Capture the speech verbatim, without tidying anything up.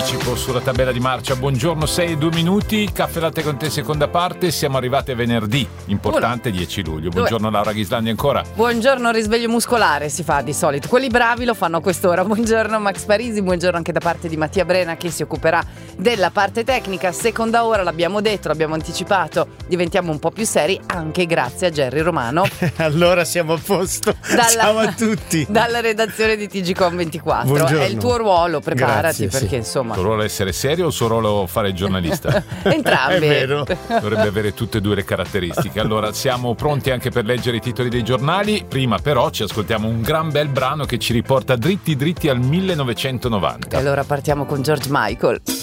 anticipo sulla tabella di marcia. Buongiorno, sei e due minuti, Caffè Latte con te seconda parte, siamo arrivati a venerdì, importante dieci luglio. Buongiorno Laura Ghislandi ancora. Buongiorno, risveglio muscolare si fa di solito, quelli bravi lo fanno a quest'ora. Buongiorno Max Parisi, buongiorno anche da parte di Mattia Brena che si occuperà della parte tecnica. Seconda ora, l'abbiamo detto, l'abbiamo anticipato, diventiamo un po' più seri anche grazie a Gerry Romano. Allora siamo a posto, dalla, ciao a tutti. Dalla redazione di T G Com ventiquattro. Buongiorno. È il tuo ruolo, preparati. Grazie, perché sì. insomma. Il suo ruolo è essere serio o il suo ruolo fare il giornalista? Entrambi. È vero. Dovrebbe avere tutte e due le caratteristiche. Allora siamo pronti anche per leggere i titoli dei giornali. Prima però ci ascoltiamo un gran bel brano che ci riporta dritti dritti al millenovecentonovanta. E allora partiamo con George Michael.